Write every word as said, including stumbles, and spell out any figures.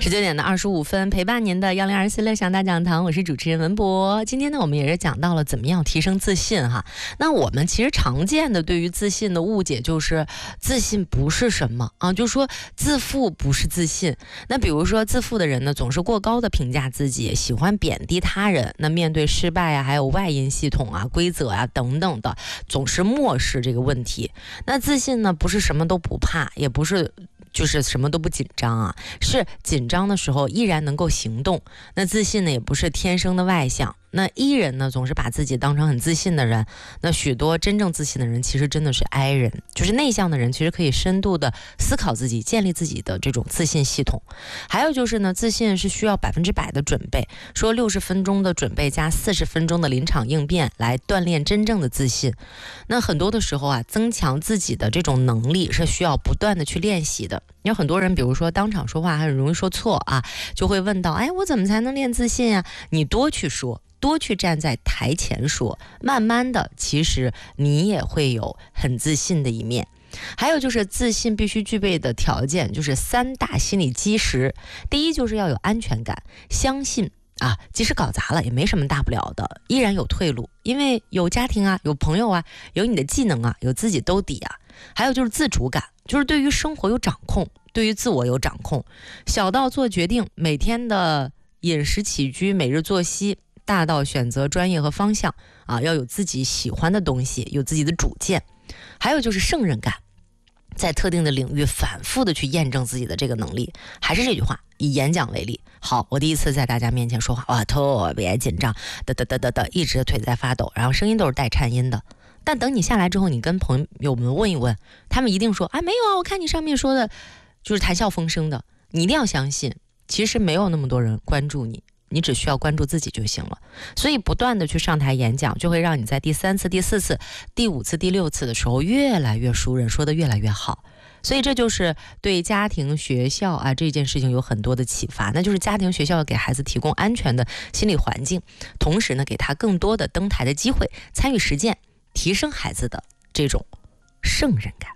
十九点的二十五分，陪伴您的幺零二四乐享大讲堂，我是主持人文博。今天呢，我们也是讲到了怎么样提升自信哈。那我们其实常见的对于自信的误解就是，自信不是什么啊，就说自负不是自信。那比如说自负的人呢，总是过高的评价自己，喜欢贬低他人。那面对失败啊，还有外因系统啊、规则啊等等的，总是漠视这个问题。那自信呢，不是什么都不怕，也不是就是什么都不紧张啊，是紧张的时候依然能够行动。那自信呢，也不是天生的外向。那 E 人呢，总是把自己当成很自信的人。那许多真正自信的人，其实真的是 I 人，就是内向的人，其实可以深度的思考自己，建立自己的这种自信系统。还有就是呢，自信是需要百分之百的准备，说六十分钟的准备加四十分钟的临场应变来锻炼真正的自信。那很多的时候啊，增强自己的这种能力是需要不断的去练习的。有很多人，比如说当场说话很容易说错啊，就会问到，哎，我怎么才能练自信啊？你多去说。多去站在台前说，慢慢的其实你也会有很自信的一面。还有就是自信必须具备的条件，就是三大心理基石。第一就是要有安全感，相信啊，即使搞砸了也没什么大不了的，依然有退路，因为有家庭啊，有朋友啊，有你的技能啊，有自己兜底啊。还有就是自主感，就是对于生活有掌控，对于自我有掌控，小到做决定，每天的饮食起居，每日作息，大到选择专业和方向啊，要有自己喜欢的东西，有自己的主见。还有就是胜任感，在特定的领域反复的去验证自己的这个能力。还是这句话，以演讲为例，好，我第一次在大家面前说话，哇，特别紧张，哒哒哒哒哒，一直腿在发抖，然后声音都是带颤音的。但等你下来之后，你跟朋友们问一问，他们一定说，啊，没有啊，我看你上面说的就是谈笑风生的。你一定要相信，其实没有那么多人关注你，你只需要关注自己就行了。所以不断的去上台演讲，就会让你在第三次、第四次、第五次、第六次的时候越来越熟稔，说得越来越好。所以这就是对家庭、学校啊这件事情有很多的启发，那就是家庭、学校要给孩子提供安全的心理环境，同时呢，给他更多的登台的机会，参与实践，提升孩子的这种胜任感。